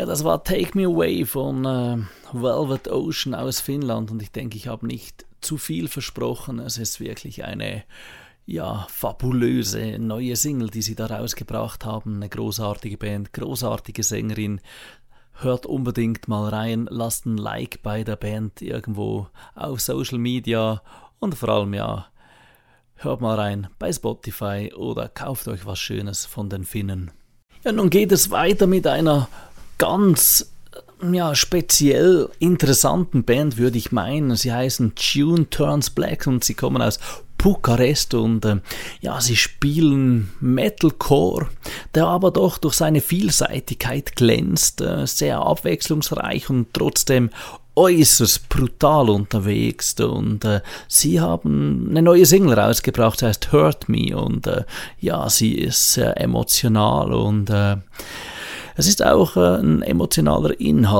Ja, das war Take Me Away von Velvet Ocean aus Finnland und ich denke, ich habe nicht zu viel versprochen. Es ist wirklich eine fabulöse neue Single, die sie da rausgebracht haben. Eine großartige Band, großartige Sängerin. Hört unbedingt mal rein, lasst ein Like bei der Band irgendwo auf Social Media und vor allem hört mal rein bei Spotify oder kauft euch was Schönes von den Finnen. Ja, nun geht es weiter mit einer ganz speziell interessanten Band, würde ich meinen. Sie heißen June Turns Black und sie kommen aus Bukarest und sie spielen Metalcore, der aber doch durch seine Vielseitigkeit glänzt, sehr abwechslungsreich und trotzdem äußerst brutal unterwegs und sie haben eine neue Single rausgebracht, sie heißt Hurt Me und sie ist sehr emotional und es ist auch ein emotionaler Inhalt.